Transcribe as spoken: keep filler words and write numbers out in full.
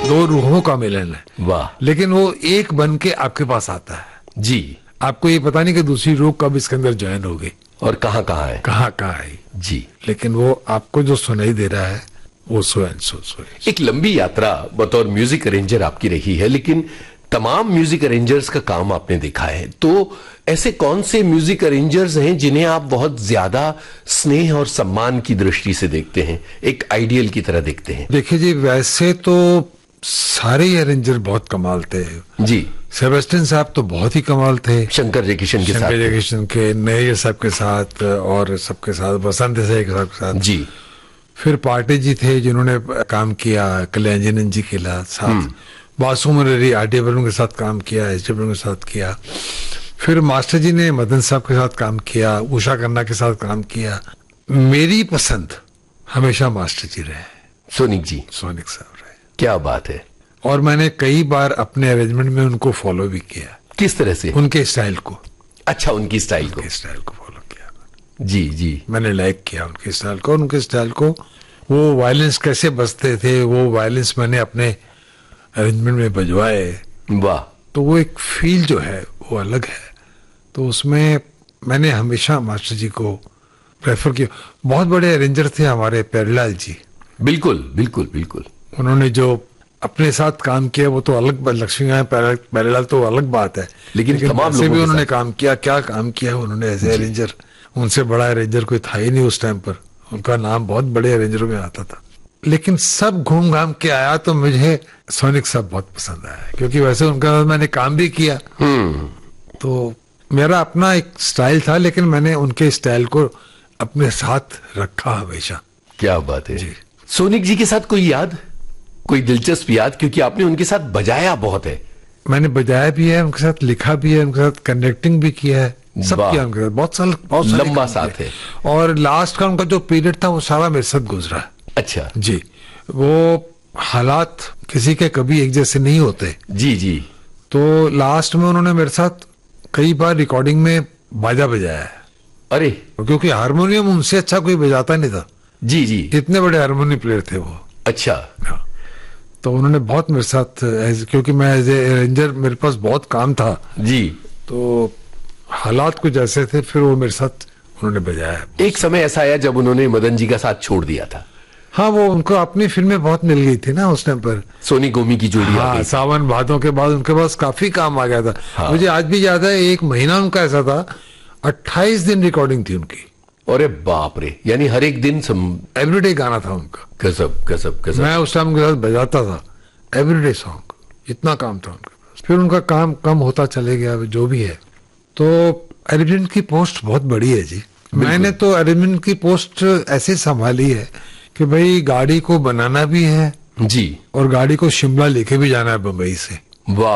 दो रूहों का मिलन है। वाह। लेकिन वो एक बन के आपके पास आता है जी। आपको ये पता नहीं कि दूसरी रूह कब इसके अंदर ज्वाइन होगी और कहाँ कहाँ है, कहाँ कहाँ है जी। लेकिन वो आपको जो सुनाई दे रहा है वो सो एंड सो सो। एक लंबी यात्रा बतौर म्यूजिक अरेंजर आपकी रही है, लेकिन तमाम म्यूजिक अरेंजर्स का काम आपने देखा है, तो ऐसे कौन से म्यूजिक अरेंजर्स हैं जिन्हें आप बहुत ज्यादा स्नेह और सम्मान की दृष्टि से देखते हैं, एक आइडियल की तरह देखते हैं? देखिए जी, वैसे तो सारे ही अरेंजर बहुत कमाल थे जी। सेबेस्टियन साहब तो बहुत ही कमाल थे, शंकर जयकिशन के साथ, शंकर जयकिशन के, नैयर साहब के साथ और सबके साथ, बसंत साहब के साथ जी। फिर पार्टी जी थे जिन्होंने काम किया कल्याणजनन जी के साथ, बासु मुरारी आर डी बर्मन के साथ काम किया, एस डी बर्मन के साथ किया। फिर मास्टर जी ने मदन साहब के साथ काम किया, उषा खन्ना के साथ काम किया। मेरी पसंद हमेशा मास्टर जी रहे, सोनिक जी, सोनिक साहब रहे। क्या बात है। और मैंने कई बार अपने अरेंजमेंट में उनको फॉलो भी किया। किस तरह से? उनके स्टाइल को। अच्छा, उनकी स्टाइल को, उनके स्टाइल को फॉलो किया जी जी। मैंने लाइक किया उनके स्टाइल को, उनके स्टाइल को। वो वायलेंस कैसे बजते थे, वो वायलेंस मैंने अपने अरेंजमेंट में बजवाए। वाह। तो वो एक फील जो है वो अलग है, तो उसमें मैंने हमेशा मास्टर जी को प्रेफर किया। बहुत बड़े अरेंजर थे हमारे प्यारेलाल जी। बिल्कुल बिल्कुल बिल्कुल। उन्होंने जो अपने साथ काम किया वो तो अलग, लक्ष्मी नारायण प्यारेलाल तो अलग बात है, लेकिन, लेकिन तमाम लोगों भी उन्होंने काम किया। क्या काम किया उन्होंने एज ए अरेंजर, उनसे बड़ा अरेंजर कोई था ही नहीं उस टाइम पर। उनका नाम बहुत बड़े अरेंजरों में आता था, लेकिन सब घूम घाम के आया तो मुझे सोनिक साहब बहुत पसंद आया, क्योंकि वैसे उनका मैंने काम भी किया। तो मेरा अपना एक स्टाइल था, लेकिन मैंने उनके स्टाइल को अपने साथ रखा हमेशा। क्या बात है जी। सोनिक जी के साथ कोई याद, कोई दिलचस्प याद, क्योंकि आपने उनके साथ बजाया बहुत है। मैंने बजाया भी है उनके साथ, लिखा भी है उनके साथ, कनेक्टिंग भी किया है, सब किया उनके साथ। बहुत साल, बहुत लंबा साथ है। और लास्ट का उनका जो पीरियड था वो सारा मेरे साथ गुजरा। अच्छा जी। वो हालात किसी के कभी एक जैसे नहीं होते। जी जी। तो लास्ट में उन्होंने मेरे साथ कई बार रिकॉर्डिंग में बाजा बजाया है। अरे, क्योंकि हारमोनियम उनसे अच्छा कोई बजाता नहीं था। जी जी। इतने बड़े हारमोनियम प्लेयर थे वो। अच्छा। हाँ। तो उन्होंने बहुत मेरे साथ, क्योंकि मैं एज ए अरेंजर मेरे पास बहुत काम था जी, तो हालात कुछ ऐसे थे, फिर वो मेरे साथ उन्होंने बजाया। एक समय ऐसा आया जब उन्होंने मदन जी का साथ छोड़ दिया था। हाँ, वो उनको अपनी फिल्में बहुत मिल गई थी ना उस टाइम पर, सोनी गोमी की जोड़ी। हाँ, सावन भादों के बाद उनके पास काफी काम आ गया था। हाँ। मुझे आज भी याद है, एक महीना उनका ऐसा था, अट्ठाईस दिन रिकॉर्डिंग थी उनकी। अरे बाप रे, यानी हर एक दिन सम... एवरीडे गाना था उनका। गजब गजब गजब। मैं उस टाइम उनके साथ बजाता था, एवरीडे सॉन्ग, इतना काम था उनके पास। फिर उनका काम कम होता चले गया, जो भी है। तो अरेंजमेंट की पोस्ट बहुत बड़ी है जी। मैंने तो अरेंजमेंट की पोस्ट ऐसे संभाली है कि भाई गाड़ी को बनाना भी है जी, और गाड़ी को शिमला लेके भी जाना है बम्बई से। वाह।